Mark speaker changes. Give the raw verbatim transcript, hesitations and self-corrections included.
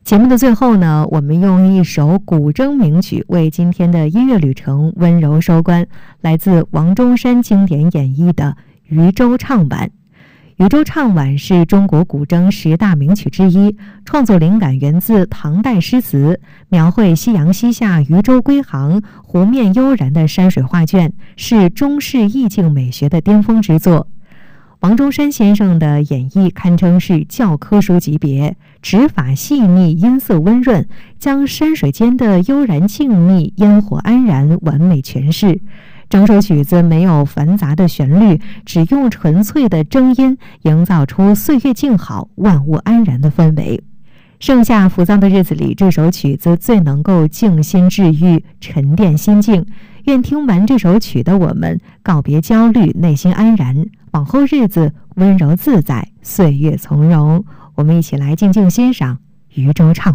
Speaker 1: 节目的最后呢，我们用一首古筝名曲为今天的音乐旅程温柔收官，来自王中山经典演绎的《渔舟唱晚》。渔舟唱晚是中国古筝十大名曲之一，创作灵感源自唐代诗词，描绘夕阳西下、渔舟归航、湖面悠然的山水画卷，是中式意境美学的巅峰之作。王中山先生的演绎堪称是教科书级别，指法细腻，音色温润，将山水间的悠然静谧、烟火安然完美诠释。整首曲子没有繁杂的旋律，只用纯粹的筝音营造出岁月静好、万物安然的氛围。盛夏浮躁的日子里，这首曲子最能够静心治愈、沉淀心境。愿听完这首曲的我们告别焦虑，内心安然，往后日子温柔自在，岁月从容。我们一起来静静欣赏渔舟唱晚。